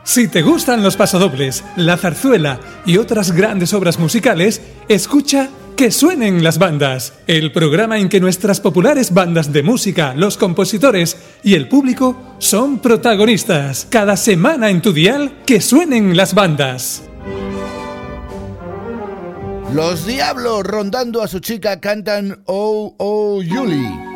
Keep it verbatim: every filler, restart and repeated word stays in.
Si te gustan los pasodobles, la zarzuela y otras grandes obras musicales, escucha Que suenen las bandas, el programa en que nuestras populares bandas de música, los compositores y el público son protagonistas. Cada semana en tu dial, Que suenen las bandas. Los Diablos, rondando a su chica, cantan Oh, oh, Julie.